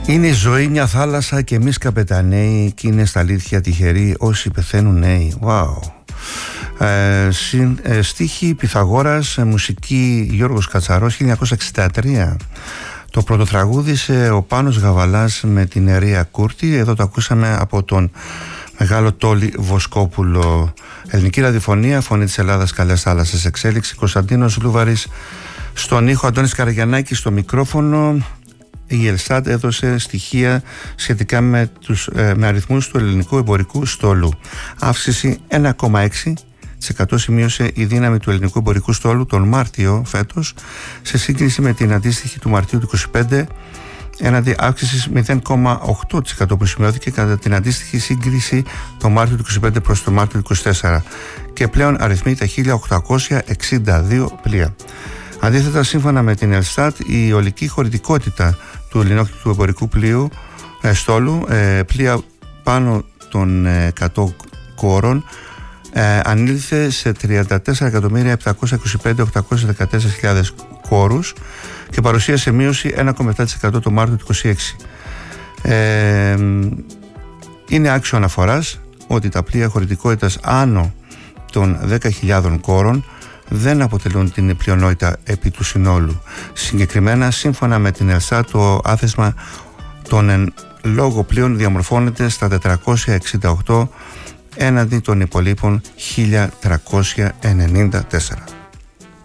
Είναι η ζωή μια θάλασσα και εμείς καπεταναίοι κι είναι στα αλήθεια τυχεροί όσοι πεθαίνουν νέοι. Wow. Στίχη Πυθαγόρας, μουσική Γιώργος Κατσαρός, 1963. Το πρωτοτραγούδισε ο Πάνος Γαβαλάς με την Ερία Κούρτη. Εδώ το ακούσαμε από τον μεγάλο Τόλι Βοσκόπουλο. Ελληνική ραδιοφωνία, Φωνή της Ελλάδας, Καλές θάλασσες, εξέλιξη. Κωνσταντίνος Λούβαρης στον ήχο, Αντώνης Καραγιαννάκης στο μικρόφωνο. Η Ελστάτ έδωσε στοιχεία σχετικά με αριθμούς του ελληνικού εμπορικού στόλου. Αύξηση 1,6% σημείωσε η δύναμη του ελληνικού εμπορικού στόλου τον Μάρτιο φέτος σε σύγκριση με την αντίστοιχη του Μαρτίου του 2025, έναντι αύξησης 0,8% που σημειώθηκε κατά την αντίστοιχη σύγκριση το Μάρτιο του 2025 προς το Μάρτιο του 2024 και πλέον αριθμεί τα 1862 πλοία. Αντίθετα, σύμφωνα με την Ελστάτ, η ολική χωρητικότητα του ελληνόχειρου εμπορικού στόλου, πλοία πάνω των 100 κόρων, ανήλθε σε 34.725.814 κόρους και παρουσίασε μείωση 1,7% το Μάρτιο του 2026. Είναι άξιο αναφοράς ότι τα πλοία χωρητικότητας άνω των 10.000 κόρων δεν αποτελούν την πλειονότητα επί του συνόλου. Συγκεκριμένα, σύμφωνα με την ΕΛΣΑ, το άθεσμα των εν λόγω πλοίων διαμορφώνεται στα 468 έναντι των υπολείπων 1394.